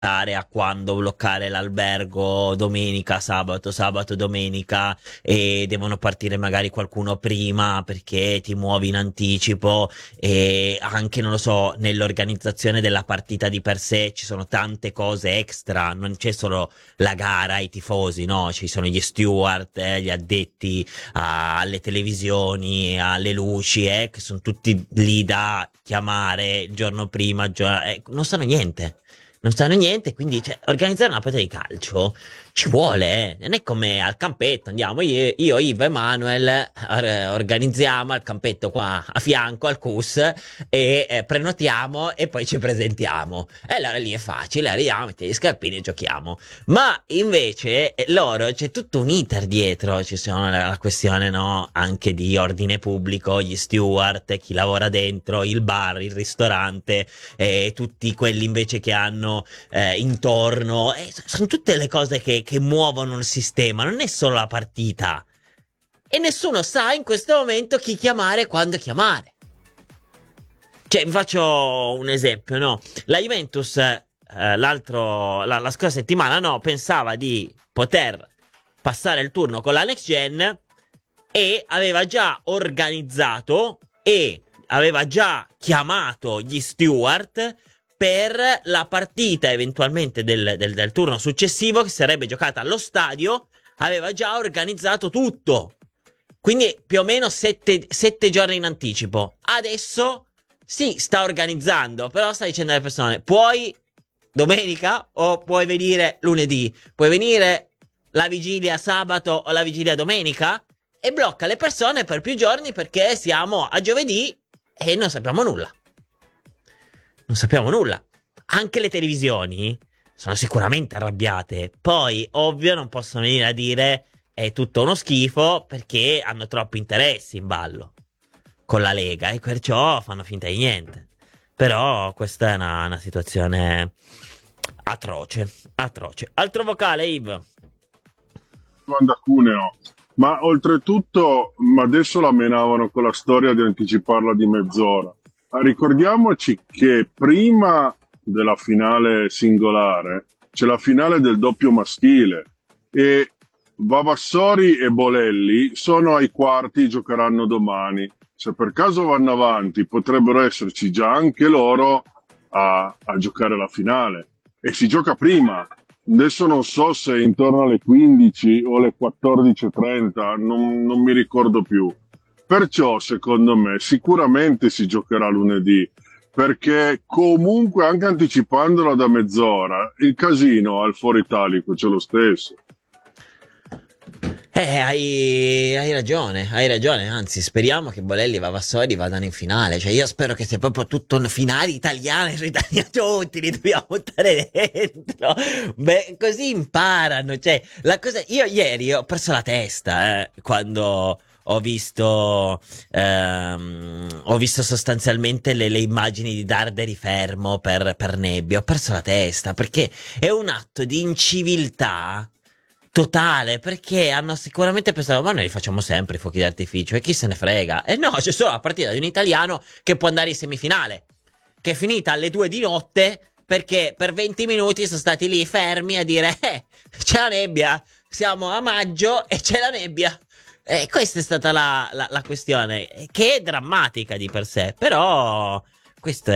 a quando bloccare l'albergo domenica, sabato, domenica, e devono partire magari qualcuno prima perché ti muovi in anticipo, e anche, non lo so, nell'organizzazione della partita di per sé ci sono tante cose extra, non c'è solo la gara, i tifosi, no? Ci sono gli steward, gli addetti alle televisioni, alle luci, che sono tutti lì da chiamare il giorno prima, non sanno niente. Non sanno niente, quindi cioè, organizzare una partita di calcio ci vuole, non è come al campetto, andiamo io, Ivo e Manuel, organizziamo al campetto qua a fianco al CUS e prenotiamo e poi ci presentiamo. E allora lì è facile, arriviamo, mettiamo gli scarpini e giochiamo. Ma invece loro c'è tutto un iter dietro, ci sono la questione, no, anche di ordine pubblico, gli steward, chi lavora dentro, il bar, il ristorante, e tutti quelli invece che hanno intorno, sono tutte le cose che muovono il sistema, non è solo la partita. E nessuno sa in questo momento chi chiamare e quando chiamare. Cioè, vi faccio un esempio, no? La Juventus, la scorsa settimana, no, pensava di poter passare il turno con la Next Gen e aveva già organizzato e aveva già chiamato gli steward per la partita eventualmente del turno successivo che sarebbe giocata allo stadio, aveva già organizzato tutto. Quindi più o meno 7 giorni in anticipo. Adesso sì, sta organizzando, però sta dicendo alle persone: puoi domenica o puoi venire lunedì? Puoi venire la vigilia sabato o la vigilia domenica? E blocca le persone per più giorni perché siamo a giovedì e non sappiamo nulla. Non sappiamo nulla. Anche le televisioni sono sicuramente arrabbiate. Poi, ovvio, non possono venire a dire è tutto uno schifo perché hanno troppi interessi in ballo con la Lega e perciò fanno finta di niente. Però questa è una situazione atroce, atroce. Altro vocale, Yves. Domanda Cuneo. Ma oltretutto, ma adesso la menavano con la storia di anticiparla di mezz'ora. Ricordiamoci che prima della finale singolare c'è la finale del doppio maschile e Vavassori e Bolelli sono ai quarti, giocheranno domani. Se per caso vanno avanti, potrebbero esserci già anche loro a giocare la finale. E si gioca prima. Adesso non so se è intorno alle 15 o alle 14:30, non mi ricordo più. Perciò, secondo me, sicuramente si giocherà lunedì, perché comunque anche anticipandola da mezz'ora, il casino al Foro Italico c'è lo stesso. Hai ragione, anzi speriamo che Bolelli e Vavassori vadano in finale, cioè io spero che sia proprio tutto una finale italiana, su italiani tutti li dobbiamo buttare dentro, beh, così imparano, cioè la cosa, io ieri ho perso la testa, quando ho visto sostanzialmente le immagini di Darderi fermo per Nebbia, ho perso la testa, perché è un atto di inciviltà totale, perché hanno sicuramente pensato: ma noi li facciamo sempre i fuochi d'artificio e chi se ne frega. E no, c'è solo la partita di un italiano che può andare in semifinale, che è finita alle 2 di notte perché per 20 minuti sono stati lì fermi a dire c'è la nebbia, siamo a maggio e c'è la nebbia. E questa è stata la questione, che è drammatica di per sé, però questo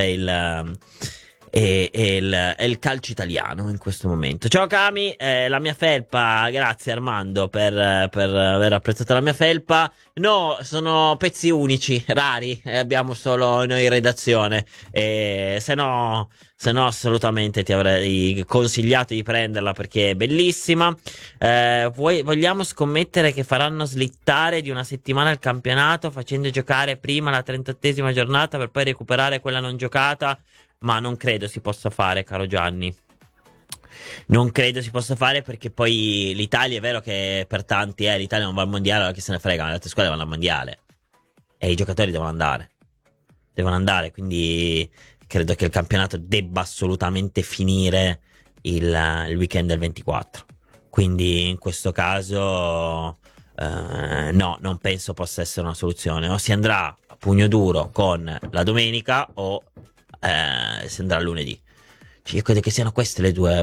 è il calcio italiano in questo momento. Ciao Cami, la mia felpa, grazie Armando per aver apprezzato la mia felpa. No, sono pezzi unici, rari, abbiamo solo noi in redazione. Se no assolutamente ti avrei consigliato di prenderla perché è bellissima. Vogliamo scommettere che faranno slittare di una settimana il campionato facendo giocare prima la 38esima giornata per poi recuperare quella non giocata? Ma non credo si possa fare, caro Gianni. Non credo si possa fare perché poi l'Italia, è vero che per tanti l'Italia non va al mondiale, allora chi se ne frega, le altre squadre vanno al mondiale e i giocatori devono andare. Devono andare, quindi credo che il campionato debba assolutamente finire il weekend del 24. Quindi in questo caso no, non penso possa essere una soluzione. O si andrà a pugno duro con la domenica o si andrà lunedì. Io credo che siano queste le due